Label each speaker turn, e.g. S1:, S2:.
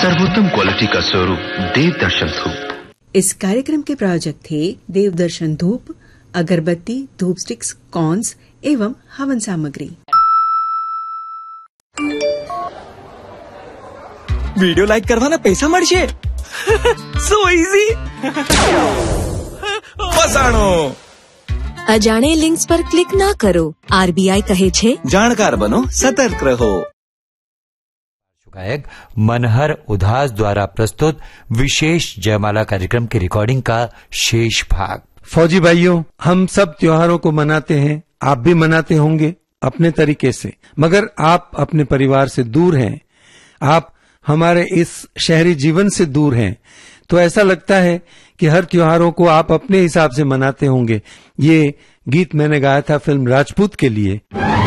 S1: सर्वोत्तम क्वालिटी का स्वरूप देवदर्शन धूप।
S2: इस कार्यक्रम के प्रायोजक थे देवदर्शन धूप, अगरबत्ती, धूप स्टिक्स, कॉन्स एवं हवन सामग्री।
S3: वीडियो लाइक करवाना पैसा મળશે। So easy। ફસાણો।
S4: અજાણે લિંક્સ પર ક્લિક ના કરો। આરબીઆઈ કહે છે
S3: જાણકાર બનો, સતર્ક રહો।
S5: गायक मनहर उदास द्वारा प्रस्तुत विशेष जयमाला कार्यक्रम की रिकॉर्डिंग का शेष भाग।
S6: फौजी भाइयों, हम सब त्योहारों को मनाते हैं, आप भी मनाते होंगे अपने तरीके से, मगर आप अपने परिवार से दूर हैं, आप हमारे इस शहरी जीवन से दूर हैं, तो ऐसा लगता है कि हर त्योहारों को आप अपने हिसाब से मनाते होंगे। ये गीत मैंने गाया था फिल्म राजपूत के लिए।